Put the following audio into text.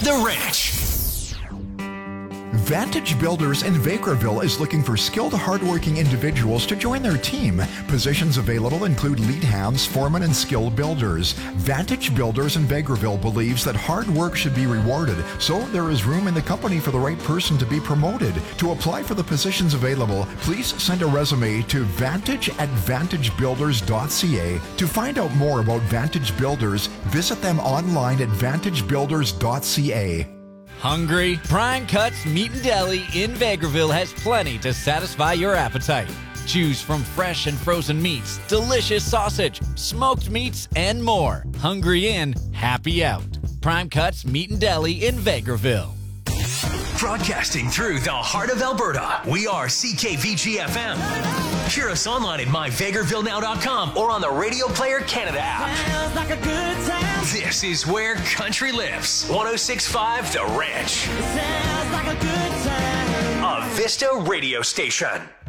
The Ranch. Vantage Builders in Vegreville is looking for skilled, hardworking individuals to join their team. Positions available include lead hands, foremen, and skilled builders. Vantage Builders in Vegreville believes that hard work should be rewarded, so there is room in the company for the right person to be promoted. To apply for the positions available, please send a resume to vantage@vantagebuilders.ca. To find out more about Vantage Builders, visit them online at vantagebuilders.ca. Hungry? Prime Cuts Meat and Deli in Vegreville has plenty to satisfy your appetite. Choose from fresh and frozen meats, delicious sausage, smoked meats, and more. Hungry in, happy out. Prime Cuts Meat and Deli in Vegreville. Broadcasting through the heart of Alberta, we are CKVG-FM. Hear us online at myvegrevillenow.com or on the Radio Player Canada app. Sounds like a good time. This is where country lives. 106.5 The Ranch. Sounds like a good time. A Vista radio station.